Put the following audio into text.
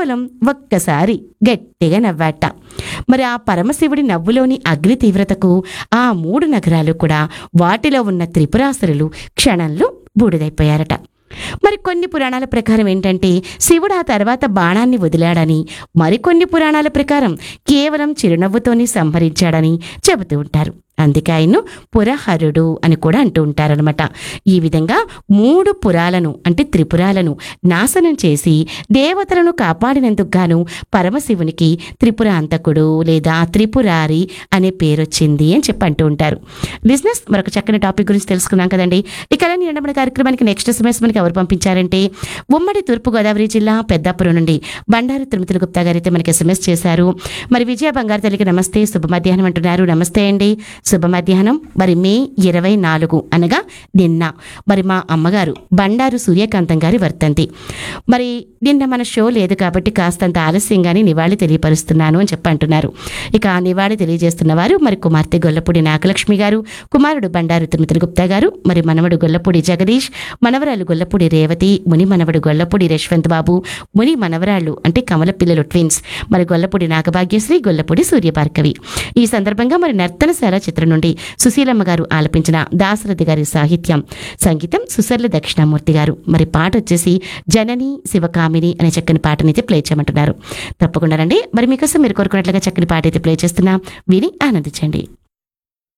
కేవలం ఒక్కసారి గట్టిగా నవ్వాట. మరి ఆ పరమశివుడి నవ్వులోని అగ్ని తీవ్రతకు ఆ 3 నగరాలు కూడా, వాటిలో ఉన్న త్రిపురాసురులు క్షణంలో బూడిదైపోయారట. మరి కొన్ని పురాణాల ప్రకారం ఏంటంటే శివుడు ఆ తర్వాత బాణాన్ని వదిలాడని, మరికొన్ని పురాణాల ప్రకారం కేవలం చిరునవ్వుతోనే సంహరించాడని చెబుతూ ఉంటారు. అందుకే ఆయన్ను పురహరుడు అని కూడా అంటూ ఉంటారనమాట. ఈ విధంగా 3 పురాలను అంటే త్రిపురాలను నాశనం చేసి దేవతలను కాపాడినందుకు గాను పరమశివునికి త్రిపురాంతకుడు లేదా త్రిపురారి అనే పేరొచ్చింది అని చెప్పి అంటూ ఉంటారు. బిజినెస్ మరొక చక్కని టాపిక్ గురించి తెలుసుకున్నాం కదండి. ఇక మన కార్యక్రమానికి నెక్స్ట్ SMS మనకి ఎవరు పంపించారంటే ఉమ్మడి తూర్పుగోదావరి జిల్లా పెద్దాపురం నుండి బండారు తిరుమతుల గుప్తా గారు అయితే మనకి SMS చేశారు. మరి విజయ బంగారు తల్లికి నమస్తే, శుభ మధ్యాహ్నం అంటున్నారు. నమస్తే అండి, శుభ మధ్యాహ్నం. మరి మే 24 అనగా నిన్న మరి మా అమ్మగారు బండారు సూర్యకాంతం గారి వర్తంతి. మరి నిన్న మన షో లేదు కాబట్టి కాస్తంత ఆలస్యంగానే నివాళి తెలియపరుస్తున్నాను అని చెప్పి అంటున్నారు. ఇక ఆ నివాళి తెలియజేస్తున్న వారు మరి కుమార్తె గొల్లపూడి నాగలక్ష్మి గారు, కుమారుడు బండారు తిరుమతుల గుప్తా గారు, మరి మనవడు గొల్లపూడి జగదీష్, మనవరాలు గొల్లపూడి రేవతి, ముని మనవడు గొల్లపూడి యశ్వంత్ బాబు, ముని మనవరాళ్ళు అంటే కమల పిల్లలు ట్విన్స్ మరి గొల్లపూడి నాగభాగ్యశ్రీ, గొల్లపూడి సూర్యభార్గవి. ఈ సందర్భంగా మరి నర్తనశాల చిత్రం నుండి సుశీలమ్మ గారు ఆలపించిన దాశరథి గారి సంగీతం సుసర్ల దక్షిణామూర్తి గారు. మరి పాట వచ్చేసి జనని శివకామిని అనే చక్కని పాటనైతే ప్లే చేయమంటున్నారు. తప్పకుండా రండి. మరి మీకోసం మీరు కోరుకున్నట్లుగా చక్కని పాట అయితే ప్లే చేస్తున్నా, విని ఆనందించండి.